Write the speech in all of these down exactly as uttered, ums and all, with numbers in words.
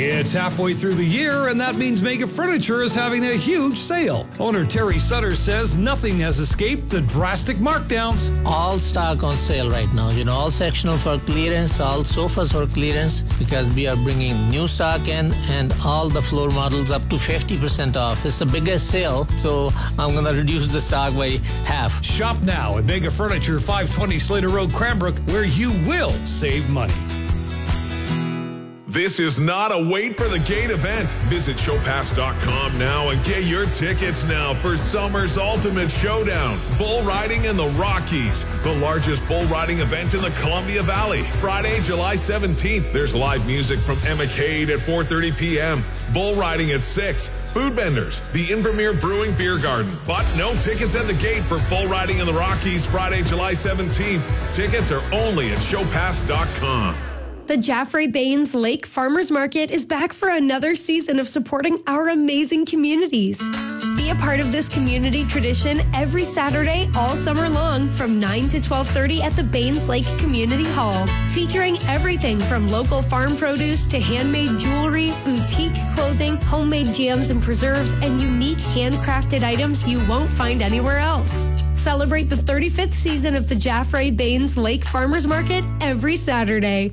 It's halfway through the year, and that means Mega Furniture is having a huge sale. Owner Terry Sutter says nothing has escaped the drastic markdowns. All stock on sale right now. You know, all sectional for clearance, all sofas for clearance, because we are bringing new stock in and all the floor models up to fifty percent off. It's the biggest sale, so I'm going to reduce the stock by half. Shop now at Mega Furniture, five twenty Slater Road, Cranbrook, where you will save money. This is not a wait for the gate event. Visit show pass dot com now and get your tickets now for summer's ultimate showdown. Bull riding in the Rockies, the largest bull riding event in the Columbia Valley. Friday, July seventeenth. There's live music from Emma Cade at four thirty p.m. Bull riding at six. Food vendors, the Invermere Brewing Beer Garden. But no tickets at the gate for bull riding in the Rockies Friday, July seventeenth. Tickets are only at show pass dot com. The Jaffray Bains Lake Farmers Market is back for another season of supporting our amazing communities. Be a part of this community tradition every Saturday all summer long from nine to twelve thirty at the Bains Lake Community Hall, featuring everything from local farm produce to handmade jewelry, boutique clothing, homemade jams and preserves, and unique handcrafted items you won't find anywhere else. Celebrate the thirty-fifth season of the Jaffray Bains Lake Farmers Market every Saturday.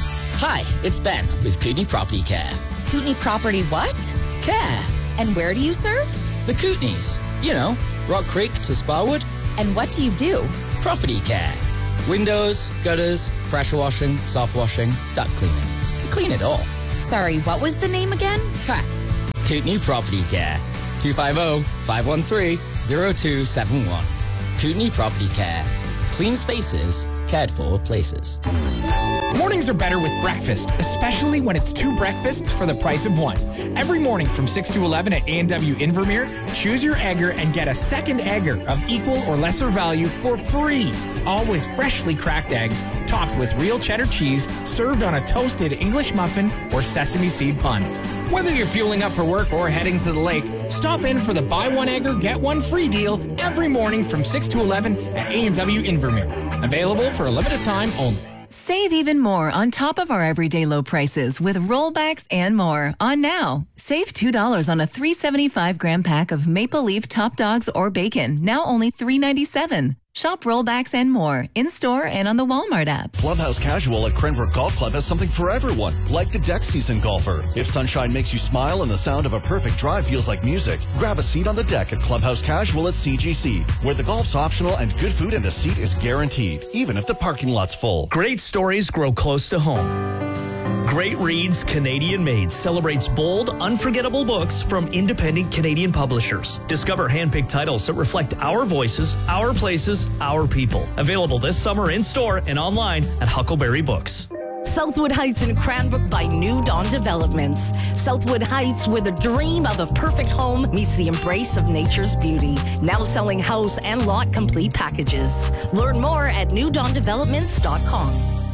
Hi, it's Ben with Kootenai Property Care. Kootenai Property what? Care. And where do you serve? The Kootenays. You know, Rock Creek to Sparwood. And what do you do? Property care. Windows, gutters, pressure washing, soft washing, duct cleaning. We clean it all. Sorry, what was the name again? Ha! Kootenai Property Care. two five zero, five one three, zero two seven one. Kootenai Property Care. Clean spaces, cared for places. Mornings are better with breakfast, especially when it's two breakfasts for the price of one. Every morning from six to eleven at A and W Invermere, choose your egger and get a second egger of equal or lesser value for free. All with freshly cracked eggs, topped with real cheddar cheese, served on a toasted English muffin or sesame seed bun. Whether you're fueling up for work or heading to the lake, stop in for the buy one egger, get one free deal every morning from six to eleven at A and W Invermere. Available for a limited time only. Save even more on top of our everyday low prices with rollbacks and more on now. Save two dollars on a three seventy-five gram pack of Maple Leaf Top Dogs or bacon, now only three ninety-seven. Shop rollbacks and more in-store and on the Walmart app. Clubhouse Casual at Cranbrook Golf Club has something for everyone, like the deck season golfer. If sunshine makes you smile and the sound of a perfect drive feels like music, grab a seat on the deck at Clubhouse Casual at C G C, where the golf's optional and good food and a seat is guaranteed, even if the parking lot's full. Great stories grow close to home. Great Reads Canadian Made celebrates bold, unforgettable books from independent Canadian publishers. Discover handpicked titles that reflect our voices, our places, our people. Available this summer in store and online at Huckleberry Books. Southwood Heights in Cranbrook by New Dawn Developments. Southwood Heights, where the dream of a perfect home meets the embrace of nature's beauty. Now selling house and lot complete packages. Learn more at new dawn developments dot com.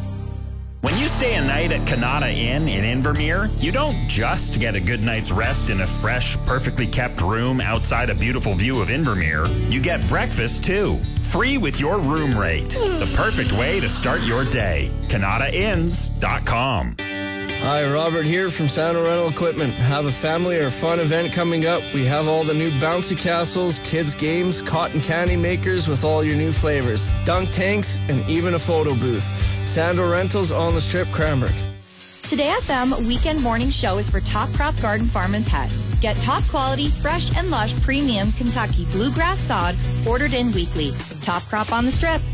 When you stay a night at Kanata Inn in Invermere, you don't just get a good night's rest in a fresh, perfectly kept room outside a beautiful view of Invermere. You get breakfast, too. Free with your room rate. The perfect way to start your day. Kanata Inns dot com. Hi, Robert here from Santa Rental Equipment. Have a family or fun event coming up? We have all the new bouncy castles, kids games, cotton candy makers with all your new flavors, dunk tanks, and even a photo booth. Sandal Rentals on the Strip, Cranbrook. Today F M Weekend Morning Show is for Top Crop Garden Farm and Pet. Get top quality, fresh and lush premium Kentucky bluegrass sod ordered in weekly. Top Crop on the Strip.